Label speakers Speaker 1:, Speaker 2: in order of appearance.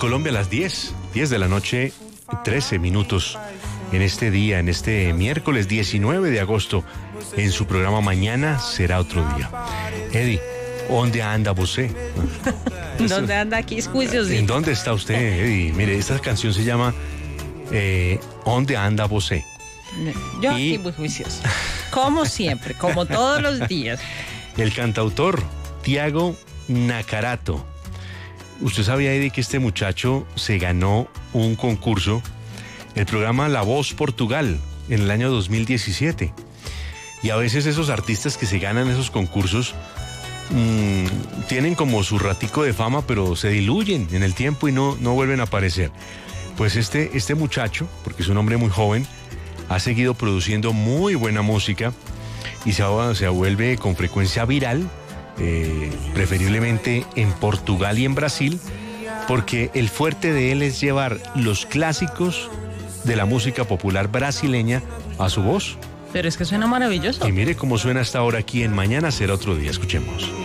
Speaker 1: Colombia a las 10 de la noche, 13 minutos. En este día, en este miércoles 19 de agosto, en su programa Mañana será otro día. Eddie, ¿dónde anda usted?
Speaker 2: ¿Dónde anda aquí? Juiciosito.
Speaker 1: ¿En dónde está usted, Eddie? Mire, esta canción se llama ¿Dónde anda usted?
Speaker 2: Yo aquí muy juicioso. Como siempre, como todos los días.
Speaker 1: El cantautor Tiago Nacarato. ¿Usted sabía, Eddie, que este muchacho se ganó un concurso, el programa La Voz Portugal, en el año 2017? Y a veces esos artistas que se ganan esos concursos tienen como su ratico de fama, pero se diluyen en el tiempo y no vuelven a aparecer. Pues este muchacho, porque es un hombre muy joven, ha seguido produciendo muy buena música y se vuelve con frecuencia viral, preferiblemente en Portugal y en Brasil, porque el fuerte de él es llevar los clásicos de la música popular brasileña a su voz.
Speaker 2: Pero es que suena maravilloso.
Speaker 1: Y mire cómo suena hasta ahora aquí en Mañana será otro día. Escuchemos.